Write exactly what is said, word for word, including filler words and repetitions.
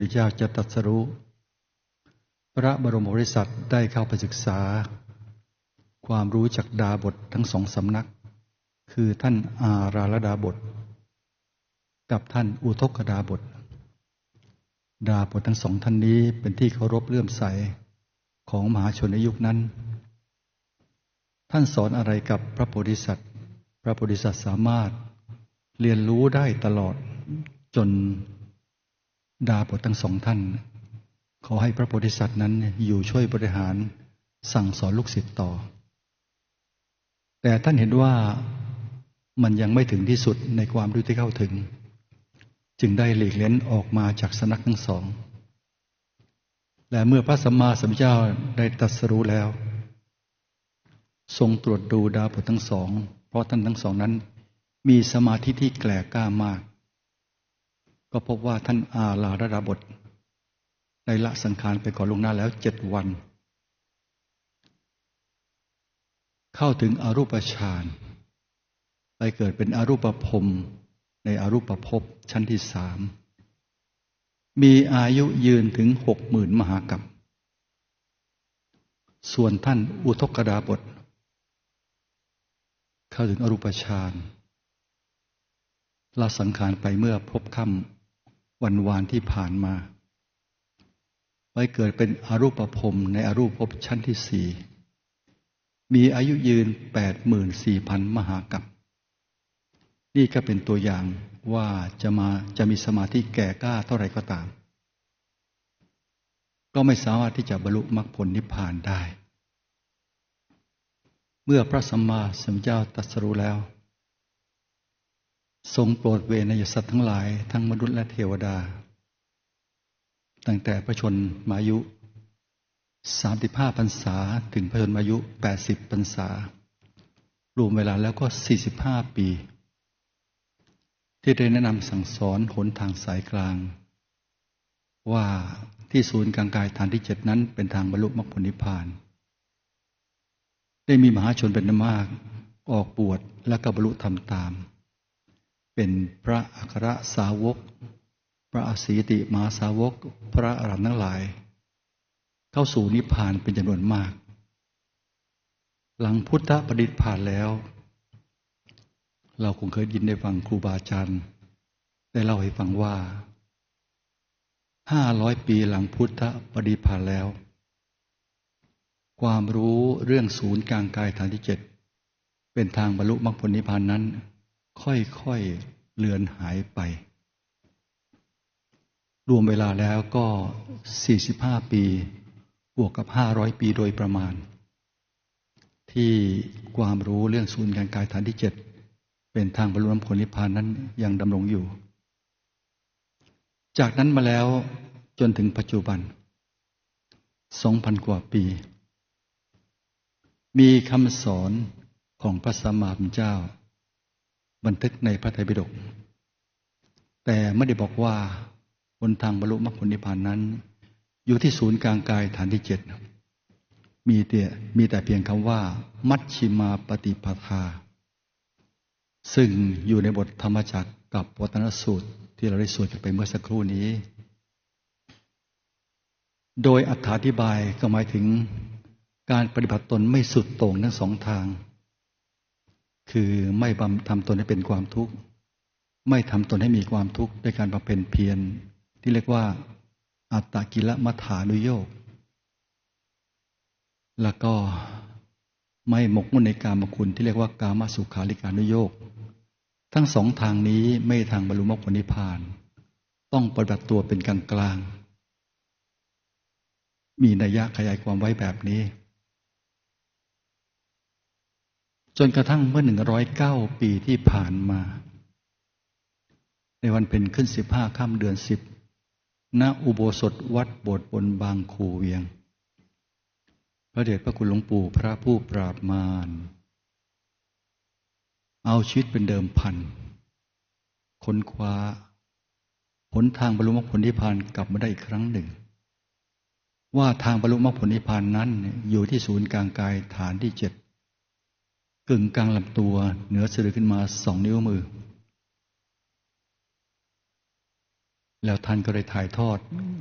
พระเจ้าจะตรัสรู้พระบรมโพธิสัตว์ได้เข้าไปศึกษาความรู้จากดาบททั้งสองสำนักคือท่านอาราลดาบทกับท่านอุทกดาบทดาบททั้งสองท่านนี้เป็นที่เคารพเลื่อมใสของมหาชนในยุคนั้นท่านสอนอะไรกับพระโพธิสัตว์พระโพธิสัตว์สามารถเรียนรู้ได้ตลอดจนดาบททั้งสองท่านขอให้พระโพธิสัตว์นั้นอยู่ช่วยบริหารสั่งสอนลูกศิษย์ต่อแต่ท่านเห็นว่ามันยังไม่ถึงที่สุดในความรู้ที่เข้าถึงจึงได้หลีกเล้นออกมาจากสำนักทั้งสองและเมื่อพระสัมมาสัมพุทธเจ้าได้ตรัสรู้แล้วทรงตรวจดูดาบททั้งสองเพราะท่านทั้งสองนั้นมีสมาธิที่แกร่กล้ามากก็พบว่าท่านอาลาลดาบทได้ละสังขารไปก่อนล่วงหน้าแล้วเจ็ดวันเข้าถึงอรูปฌานไปเกิดเป็นอรูปพรหมในอรูปภพชั้นที่สามมีอายุยืนถึงหกหมื่นมหากัปส่วนท่านอุทกดาบทเข้าถึงอรูปฌานละสังขารไปเมื่อพบค่ำวันวานที่ผ่านมาไปเกิดเป็นอรูปพรหมในอรูปภพชั้นที่สี่มีอายุยืนแปดหมื่นสี่พันมหากัปนี่ก็เป็นตัวอย่างว่าจะมาจะมีสมาธิแก่กล้าเท่าไรก็ตามก็ไม่สามารถที่จะบรรลุมรรคผลนิพพานได้เมื่อพระสัมมาสัมพุทธเจ้าตรัสรู้แล้วทรงโปรดเวนยสัตว์ทั้งหลายทั้งมนุษย์และเทวดาตั้งแต่พระชนมายุสามสิบห้าพรรษาถึงพระชนมายุแปดสิบพรรษารวมเวลาแล้วก็สี่สิบห้าปีที่ได้แนะนำสั่งสอนหนทางสายกลางว่าที่ศูนย์กลางกายฐานที่เจ็ดนั้นเป็นทางบรรลุมรรคผลนิพพานได้มีมหาชนเป็นมากออกบวชและก็บรรลุธรรมตามเป็นพระอัครสาวกพระอสีติมหาสาวกพระอรหันต์ทั้งหลายเข้าสู่นิพพานเป็นจำนวนมากหลังพุทธปฏินิพพานแล้วเราคงเคยยินได้ฟังครูบาอาจารย์ได้เล่าให้ฟังว่าห้าร้อยปีหลังพุทธปฏินิพพานแล้วความรู้เรื่องศูนย์กลางกายฐานที่เจ็ดเป็นทางบรรลุมรรคผลนิพพานนั้นค่อยๆเลือนหายไปรวมเวลาแล้วก็สี่สิบห้าปีบวกกับห้าร้อยปีโดยประมาณที่ความรู้เรื่องศูนย์กลางกายฐานที่เจ็ดเป็นทางบรรลุมรรคผลนิพพานนั้นยังดำรงอยู่จากนั้นมาแล้วจนถึงปัจจุบัน สองพัน กว่าปีมีคำสอนของพระสัมมาสัมพุทธเจ้าบันทึกในพระไตรปิฎกแต่ไม่ได้บอกว่าบนทางบรรลุมรรคผลนิพพานนั้นอยู่ที่ศูนย์กลางกายฐานที่เจ็ดมีแต่มีแต่เพียงคำว่ามัชฌิมาปฏิปทาซึ่งอยู่ในบทธรรมจักรกับวัตนสูตรที่เราได้สวดกันไปเมื่อสักครู่นี้โดยอธิบายก็หมายถึงการปฏิบัติตนไม่สุดโต่งทั้งสองทางคือไม่ทำตนให้เป็นความทุกข์ไม่ทำตนให้มีความทุกข์ด้วยการบำเพ็ญเพียรที่เรียกว่าอัตตกิลมัฏฐานุโยคแล้วก็ไม่หมกมุ่นในกามคุณที่เรียกว่ากามสุขาริการนุโยคทั้งสองทางนี้ไม่ทางบรรลุมรรคผลนิพพานต้องปฏิบัติตัวเป็นกลางกลางมีนัยยะขยายความไว้แบบนี้จนกระทั่งเมื่อหนึ่งร้อยเก้าปีที่ผ่านมาในวันเพ็ญขึ้นสิบห้าค่ำเดือนสิบณอุโบสถวัดโบสถ์บนบางคูเวียงพระเดชพระคุณหลวงปู่พระผู้ปราบมารเอาชีวิตเป็นเดิมพันค้นคว้าหนทางบรรลุมรรคผลนิพพานกลับมาได้อีกครั้งหนึ่งว่าทางบรรลุมรรคผลนิพพานนั้นอยู่ที่ศูนย์กลางกายฐานที่เจ็ดกึ่งกลางลำตัวเหนือสะดือขึ้นมาสองนิ้วมือแล้วท่านก็ได้ถ่ายทอด